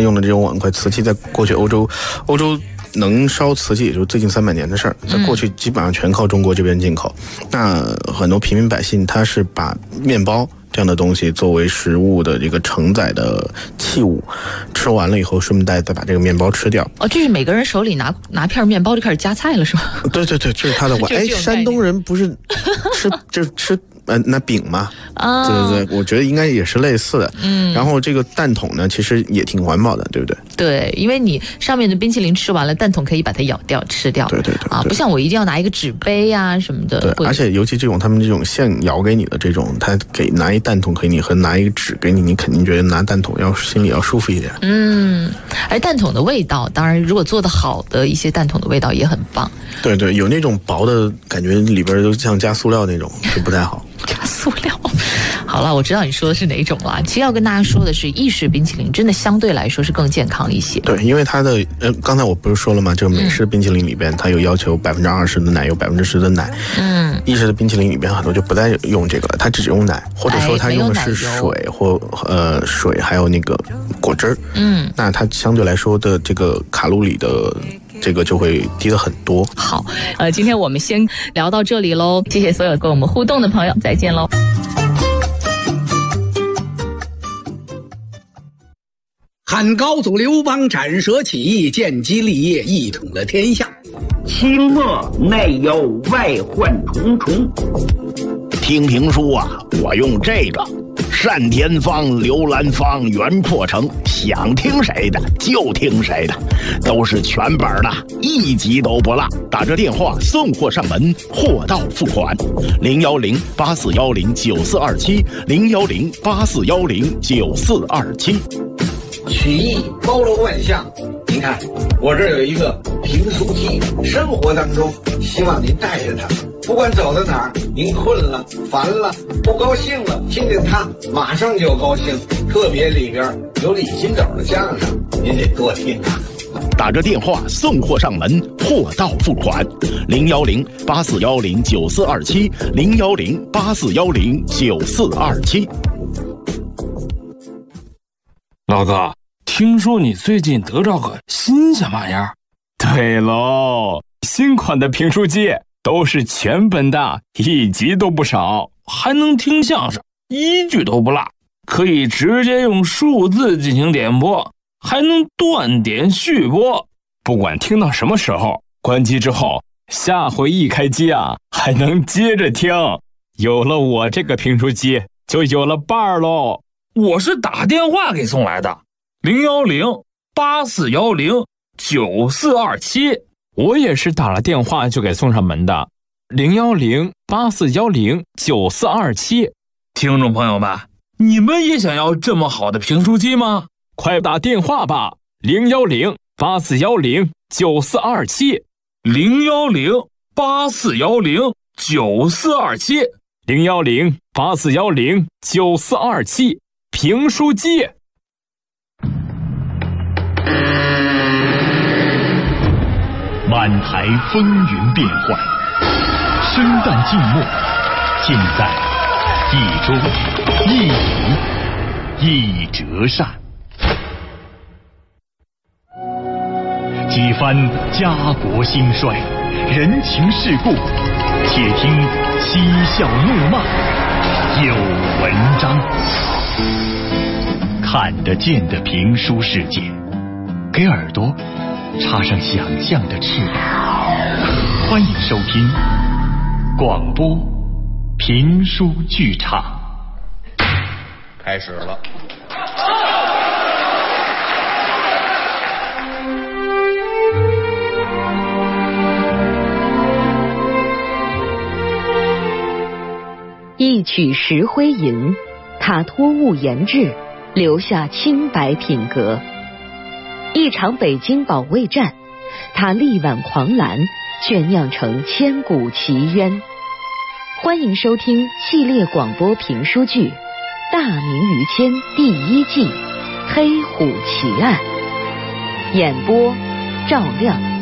用的这种碗筷，瓷器在过去欧洲能烧瓷器也就最近300年的事儿，在过去基本上全靠中国这边进口。那很多平民百姓他是把面包这样的东西作为食物的这个承载的器物，吃完了以后顺带再把这个面包吃掉。 这是每个人手里拿片面包就开始夹菜了是吧？ 对，这是他的碗。山东人不是吃那饼嘛，对，我觉得应该也是类似的。然后这个蛋筒呢，其实也挺环保的，对不对？对， 因为你上面的冰淇淋吃完了，蛋筒可以把它咬掉吃掉。 对不像我一定要拿一个纸杯啊什么的。 对，而且尤其他们这种现舀给你的这种，他拿一蛋筒给你和拿一个纸给你，你肯定觉得拿蛋筒心里要舒服一点。 而蛋筒的味道，当然如果做得好的一些蛋筒的味道也很棒。 对，有那种薄的感觉，里边都像加塑料那种，就不太好。 加塑料。好了，我知道你说的是哪种了。其实要跟大家说的是，意式冰淇淋真的相对来说是更健康一些。 对，因为它的刚才我不是说了吗？这个美式冰淇淋里边，它有要求20%的奶油10%的奶。意式的冰淇淋里边很多就不再用这个了，它只用奶，或者说它用的是水或水还有那个果汁。那它相对来说的这个卡路里的这个就会低了很多。 好，今天我们先聊到这里喽，谢谢所有跟我们互动的朋友，再见喽。 汉高祖刘邦斩蛇起义，建基立业，一统了天下。 清末内忧外患重重。听评书啊，我用这个单田芳、刘兰芳、袁阔成，想听谁的就听谁的，都是全本的，一集都不落。打这电话送货上门，货到付款。010-8410-9427，010-8410-9427。 曲艺包罗万象，您看我这儿有一个评书机，生活当中希望您带着它，不管走到哪儿，您困了、烦了、不高兴了，听见它马上就高兴。特别里边有李金斗的相声，您得多听啊。 打着电话送货上门，货到付款。010-8410-9427，010-8410-9427。 老哥，听说你最近得着个新鲜玩意儿？对喽，新款的评书机都是全本的，一集都不少，还能听相声，一句都不落，可以直接用数字进行点播，还能断点续播，不管听到什么时候，关机之后，下回一开机啊，还能接着听。有了我这个评书机，就有了伴儿喽。我是打电话给送来的，010-8410-9427，我也是打了电话就给送上门的，010-8410-9427。听众朋友们，你们也想要这么好的评书机吗？快打电话吧，010-8410-9427， 010-8410-9427， 010-8410-9427。评书机。 满台风云变幻，生旦净末，尽在一桌一饮一折扇。几番家国兴衰，人情世故，且听嬉笑怒骂，有文章。看得见的评书世界，给耳朵插上想象的翅膀。欢迎收听广播评书剧场。 开始了。 一曲石灰吟，他托物言志，留下清白品格。一场北京保卫战，他力挽狂澜，却酿成千古奇冤。欢迎收听系列广播评书剧《大明于谦》第1季《黑虎奇案》，演播赵亮。